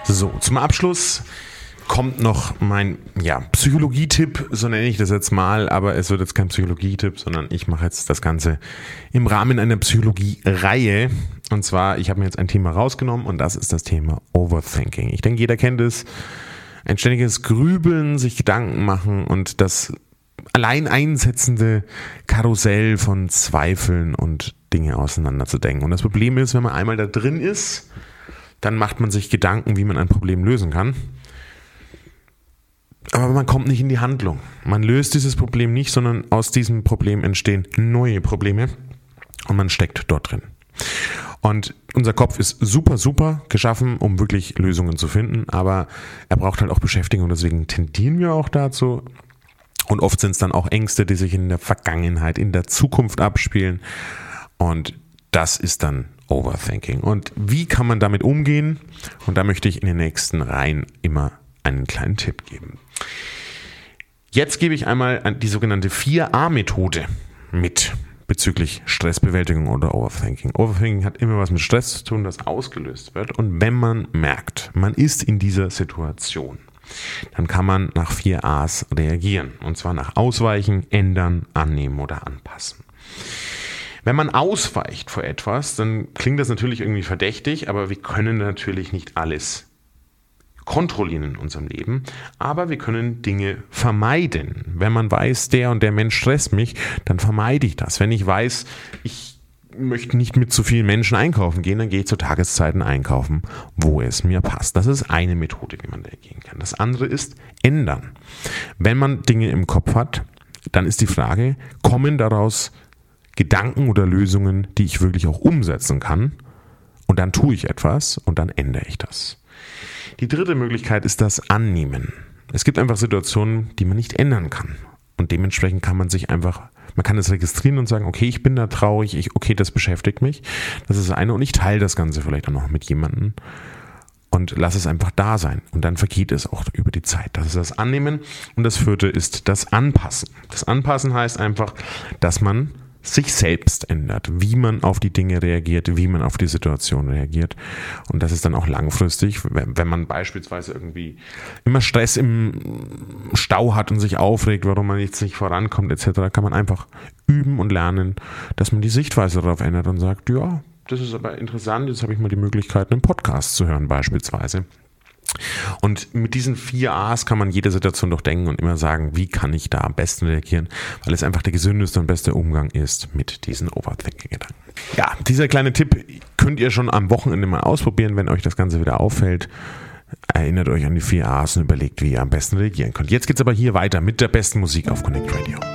So, zum Abschluss kommt noch mein Psychologietipp, so nenne ich das jetzt mal, aber es wird jetzt kein Psychologietipp, sondern ich mache jetzt das Ganze im Rahmen einer Psychologie-Reihe. Und zwar, ich habe mir jetzt ein Thema rausgenommen und das ist das Thema Overthinking. Ich denke, jeder kennt es. Ein ständiges Grübeln, sich Gedanken machen und das allein einsetzende Karussell von Zweifeln und Dinge auseinanderzudenken. Und das Problem ist, wenn man einmal da drin ist, dann macht man sich Gedanken, wie man ein Problem lösen kann. Aber man kommt nicht in die Handlung. Man löst dieses Problem nicht, sondern aus diesem Problem entstehen neue Probleme und man steckt dort drin. Und unser Kopf ist super geschaffen, um wirklich Lösungen zu finden, aber er braucht halt auch Beschäftigung, deswegen tendieren wir auch dazu. Und oft sind es dann auch Ängste, die sich in der Vergangenheit, in der Zukunft abspielen. Und das ist dann Overthinking. Und wie kann man damit umgehen? Und da möchte ich in den nächsten Reihen immer einen kleinen Tipp geben. Jetzt gebe ich einmal die sogenannte 4A-Methode mit bezüglich Stressbewältigung oder Overthinking. Overthinking hat immer was mit Stress zu tun, das ausgelöst wird. Und wenn man merkt, man ist in dieser Situation, dann kann man nach 4 A's reagieren. Und zwar nach Ausweichen, Ändern, Annehmen oder Anpassen. Wenn man ausweicht vor etwas, dann klingt das natürlich irgendwie verdächtig, aber wir können natürlich nicht alles kontrollieren in unserem Leben, aber wir können Dinge vermeiden. Wenn man weiß, der und der Mensch stresst mich, dann vermeide ich das. Wenn ich weiß, ich möchte nicht mit zu vielen Menschen einkaufen gehen, dann gehe ich zu Tageszeiten einkaufen, wo es mir passt. Das ist eine Methode, wie man reagieren kann. Das andere ist ändern. Wenn man Dinge im Kopf hat, dann ist die Frage, kommen daraus Gedanken oder Lösungen, die ich wirklich auch umsetzen kann, und dann tue ich etwas und dann ändere ich das. Die dritte Möglichkeit ist das Annehmen. Es gibt einfach Situationen, die man nicht ändern kann. Und dementsprechend kann man kann es registrieren und sagen, okay, ich bin da traurig, das beschäftigt mich. Das ist das eine. Und ich teile das Ganze vielleicht auch noch mit jemandem und lasse es einfach da sein. Und dann vergeht es auch über die Zeit. Das ist das Annehmen. Und das vierte ist das Anpassen. Das Anpassen heißt einfach, dass man sich selbst ändert, wie man auf die Dinge reagiert, wie man auf die Situation reagiert. Und das ist dann auch langfristig, wenn man beispielsweise irgendwie immer Stress im Stau hat und sich aufregt, warum man jetzt nicht vorankommt etc., kann man einfach üben und lernen, dass man die Sichtweise darauf ändert und sagt, ja, das ist aber interessant, jetzt habe ich mal die Möglichkeit, einen Podcast zu hören beispielsweise. Und mit diesen 4 A's kann man jede Situation durchdenken und immer sagen, wie kann ich da am besten reagieren, weil es einfach der gesündeste und beste Umgang ist mit diesen Overthinking-Gedanken. Ja, dieser kleine Tipp könnt ihr schon am Wochenende mal ausprobieren, wenn euch das Ganze wieder auffällt. Erinnert euch an die 4 A's und überlegt, wie ihr am besten reagieren könnt. Jetzt geht's aber hier weiter mit der besten Musik auf Connect Radio.